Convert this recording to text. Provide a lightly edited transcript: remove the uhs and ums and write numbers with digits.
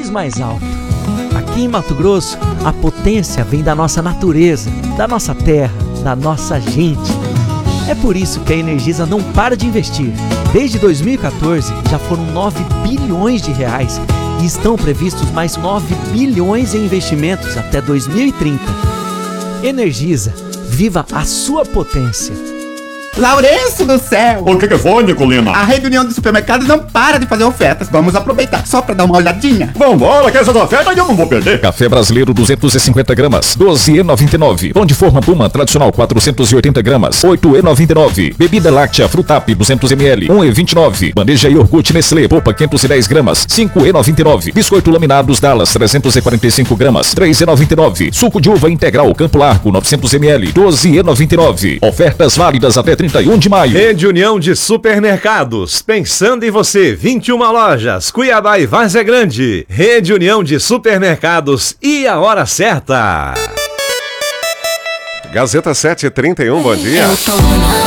vez mais alto. Aqui em Mato Grosso, a potência vem da nossa natureza, da nossa terra, da nossa gente. É por isso que a Energisa não para de investir. Desde 2014, já foram 9 bilhões de reais e estão previstos mais 9 bilhões em investimentos até 2030. Energisa, viva a sua potência. Lourenço do céu! O que foi, Nicolina? A Rede União de Supermercados não para de fazer ofertas. Vamos aproveitar só pra dar uma olhadinha. Vambora, que essas ofertas eu não vou perder. Café brasileiro 250 gramas, 12,99. Pão de forma Puma tradicional 480 gramas, 8,99. Bebida láctea Frutap 200 ml, 1,29. Bandeja iogurte Nestlé Popa 510 gramas, 5,99. Biscoito laminados Dallas 345 gramas, 3,99. Suco de uva integral Campo Largo 900 ml, 12,99. Ofertas válidas até 31 de maio. Rede União de Supermercados, pensando em você, 21 lojas, Cuiabá e Várzea Grande. Rede União de Supermercados e a hora certa. Gazeta 7h31, bom dia.